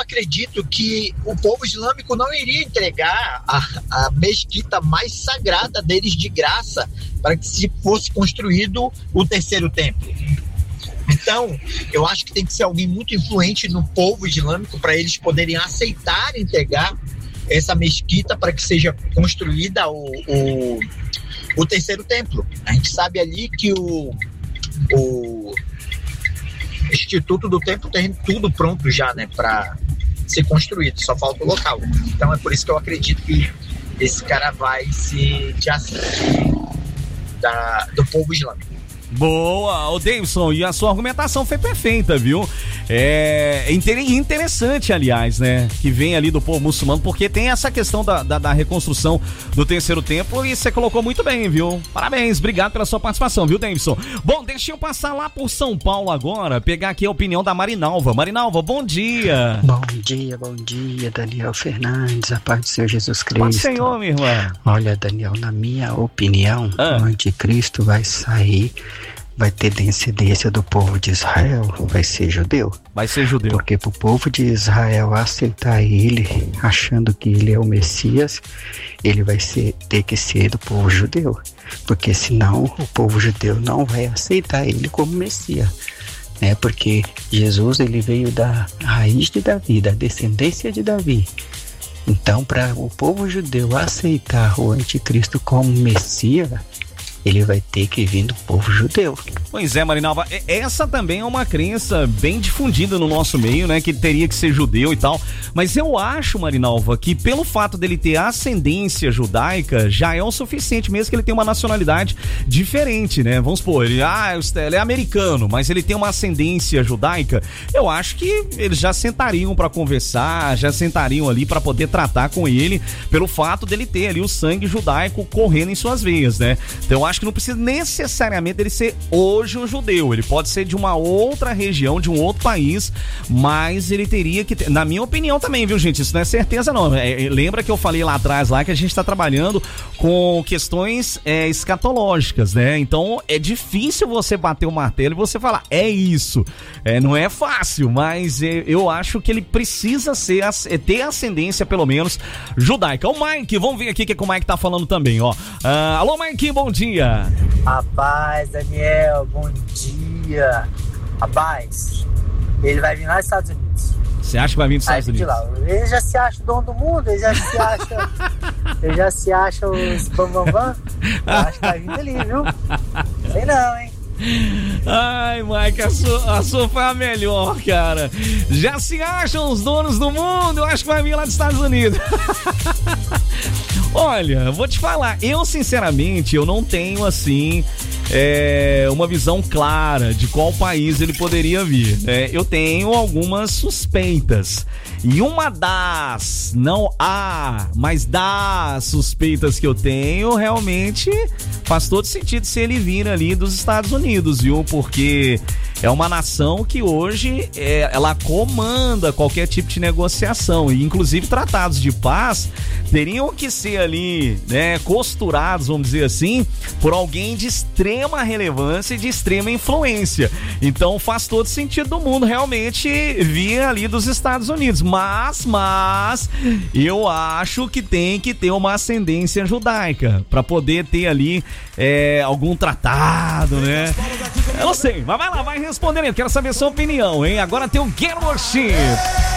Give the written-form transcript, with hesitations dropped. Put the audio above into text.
acredito que o povo islâmico não iria entregar a mesquita mais sagrada deles de graça para que se fosse construído o terceiro templo. Então, eu acho que tem que ser alguém muito influente no povo islâmico para eles poderem aceitar entregar essa mesquita para que seja construída o terceiro templo. A gente sabe ali que o Instituto do Templo tem tudo pronto já, né, para ser construído, só falta o local. Então é por isso que eu acredito que esse cara vai se assistir do povo islâmico. Boa, o Davidson, e a sua argumentação foi perfeita, viu? É interessante, aliás, né? Que vem ali do povo muçulmano, porque tem essa questão da reconstrução do terceiro templo e você colocou muito bem, viu? Parabéns, obrigado pela sua participação, viu, Davidson? Bom, deixa eu passar lá por São Paulo agora, pegar aqui a opinião da Marinalva. Marinalva, bom dia. Bom dia, Daniel Fernandes, a paz do Senhor Jesus Cristo. Paz do Senhor, minha irmã. Olha, Daniel, na minha opinião, o anticristo vai sair, vai ter descendência do povo de Israel, vai ser judeu. Vai ser judeu. Porque pro povo de Israel aceitar ele, achando que ele é o Messias, ele vai ter que ser do povo judeu. Porque senão o povo judeu não vai aceitar ele como Messias. Né? Porque Jesus, ele veio da raiz de Davi, da descendência de Davi. Então, para o povo judeu aceitar o anticristo como Messias, ele vai ter que vir do povo judeu. Pois é, Marinalva, essa também é uma crença bem difundida no nosso meio, né, que ele teria que ser judeu e tal, mas eu acho, Marinalva, que pelo fato dele ter ascendência judaica, já é o suficiente, mesmo que ele tenha uma nacionalidade diferente, né, vamos supor, ele é americano, mas ele tem uma ascendência judaica, eu acho que eles já sentariam pra conversar, já sentariam ali pra poder tratar com ele, pelo fato dele ter ali o sangue judaico correndo em suas veias, né, então eu acho que não precisa necessariamente ele ser hoje um judeu, ele pode ser de uma outra região, de um outro país, mas ele teria que ter, na minha opinião também, viu, gente, isso não é certeza não, lembra que eu falei lá atrás lá que a gente está trabalhando com questões escatológicas, né, então é difícil você bater o martelo e você falar, é isso, não é fácil, mas eu acho que ele precisa ter ascendência pelo menos judaica. O Mike, vamos ver aqui o que o Mike tá falando também, ó. Alô, Mike, bom dia. Rapaz, Daniel, bom dia. Rapaz, ele vai vir lá nos Estados Unidos. Você acha que vai vir dos Estados Unidos? Lá. Ele já se acha o dono do mundo, ele já se acha os bambambam. Eu acho que vai vir ali, viu? Sei não, hein? Ai, Mike, a sua foi a melhor, cara. Já se acham os donos do mundo? Eu acho que vai vir lá dos Estados Unidos. Olha, vou te falar, eu sinceramente, eu não tenho assim uma visão clara de qual país ele poderia vir. Eu tenho algumas suspeitas. E uma das, não há, mas das suspeitas que eu tenho, realmente faz todo sentido se ele vir ali dos Estados Unidos, viu? Porque é uma nação que hoje ela comanda qualquer tipo de negociação, e inclusive tratados de paz teriam que ser ali, né, costurados, vamos dizer assim, por alguém de extrema relevância e de extrema influência. Então faz todo sentido do mundo realmente vir ali dos Estados Unidos, mas eu acho que tem que ter uma ascendência judaica para poder ter ali algum tratado, né? Eu não sei, mas vai lá, vai responder aí, eu quero saber a sua opinião, hein? Agora tem o Get Worship.